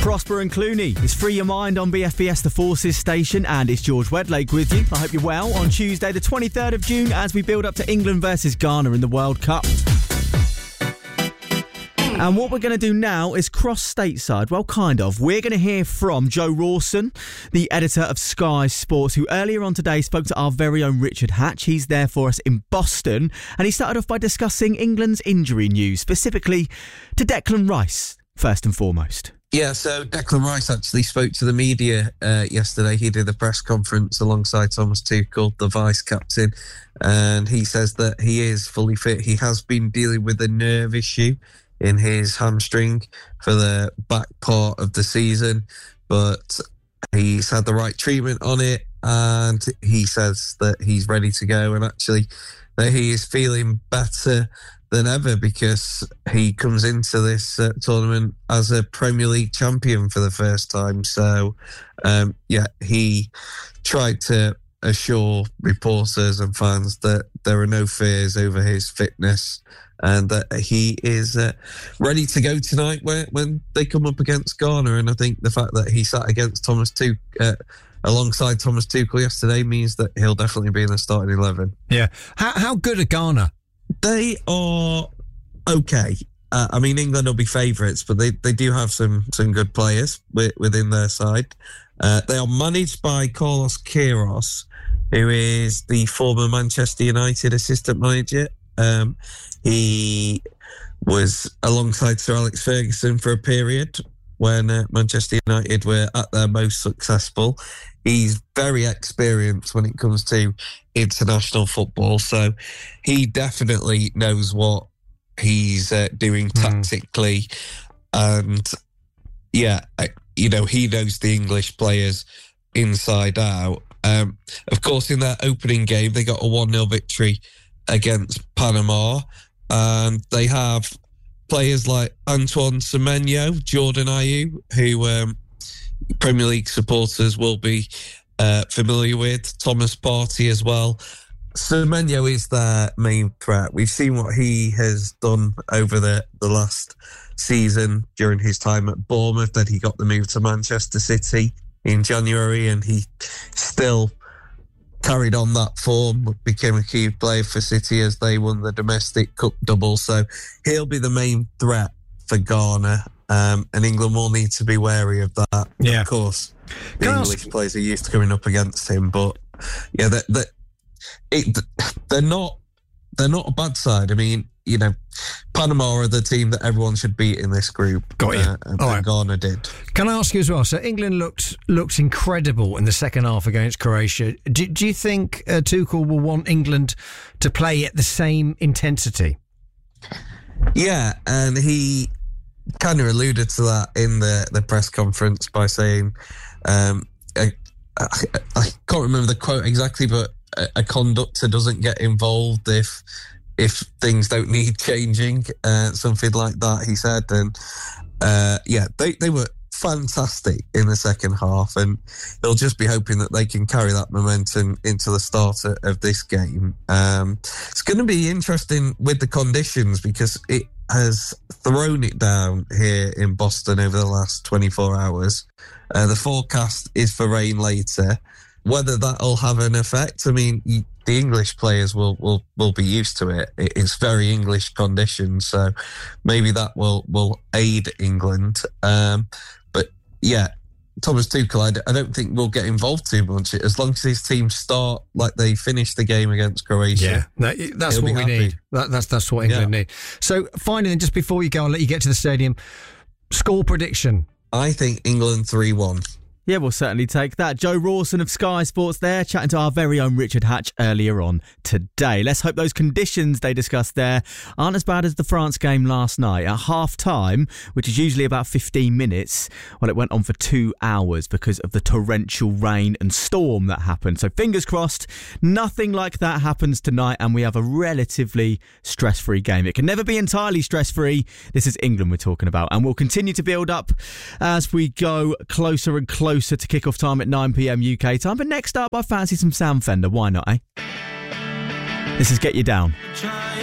Prosper and Clooney. It's Free Your Mind on BFBS The Forces station, and it's George Wedlake with you. I hope you're well on Tuesday the 23rd of June as we build up to England versus Ghana in the World Cup. And what we're going to do now is cross stateside. Well, kind of. We're going to hear from Joe Rawson, the editor of Sky Sports, who earlier on today spoke to our very own Richard Hatch. He's there for us in Boston. And he started off by discussing England's injury news, specifically to Declan Rice, first and foremost. Yeah, so Declan Rice actually spoke to the media yesterday. He did a press conference alongside Thomas Tuchel, the vice-captain, and he says that he is fully fit. He has been dealing with a nerve issue in his hamstring for the back part of the season, but he's had the right treatment on it, and he says that he's ready to go, and actually that he is feeling better than ever because he comes into this tournament as a Premier League champion for the first time. So, he tried to assure reporters and fans that there are no fears over his fitness and that he is ready to go tonight when they come up against Ghana. And I think the fact that he sat against alongside Thomas Tuchel yesterday means that he'll definitely be in the starting 11. Yeah. How good are Ghana? They are okay. England will be favourites, but they do have some good players within their side. They are managed by Carlos Queiroz, who is the former Manchester United assistant manager. He was alongside Sir Alex Ferguson for a period when Manchester United were at their most successful. He's very experienced when it comes to international football, so he definitely knows what he's doing tactically. And he knows the English players inside out. Of course, in their opening game, they got a 1-0 victory against Panama, and they have players like Antoine Semenyo, Jordan Ayew, who Premier League supporters will be familiar with, Thomas Partey as well. Semenyo is their main threat. We've seen what he has done over the last season during his time at Bournemouth, that he got the move to Manchester City in January, and he still carried on that form, became a key player for City as they won the domestic cup double. So he'll be the main threat for Ghana, and England will need to be wary of that. Yeah. Of course, the English players are used to coming up against him, but yeah, they're not a bad side. Panama are the team that everyone should beat in this group. Got you. And Ghana did. Can I ask you as well? So England looked incredible in the second half against Croatia. Do you think Tuchel will want England to play at the same intensity? Yeah, and he kind of alluded to that in the press conference by saying, I can't remember the quote exactly, but a conductor doesn't get involved if things don't need changing, something like that, he said. And they were fantastic in the second half, and they'll just be hoping that they can carry that momentum into the start of this game. It's going to be interesting with the conditions because it has thrown it down here in Boston over the last 24 hours. The forecast is for rain later. Whether that'll have an effect, the English players will be used to it. It's very English conditions, so maybe that will aid England. But yeah, Thomas Tuchel, I don't think will get involved too much as long as his team start like they finished the game against Croatia. Yeah, that's what we need. That's what England need. So finally, just before you go, I'll let you get to the stadium. Score prediction. I think England 3-1. Yeah, we'll certainly take that. Joe Rawson of Sky Sports there, chatting to our very own Richard Hatch earlier on today. Let's hope those conditions they discussed there aren't as bad as the France game last night. At half-time, which is usually about 15 minutes, well, it went on for 2 hours because of the torrential rain and storm that happened. So fingers crossed, nothing like that happens tonight and we have a relatively stress-free game. It can never be entirely stress-free. This is England we're talking about, and we'll continue to build up as we go closer and closer to kick-off time at 9 p.m. UK time. But next up, I fancy some Sam Fender. Why not, eh? This is Get You Down.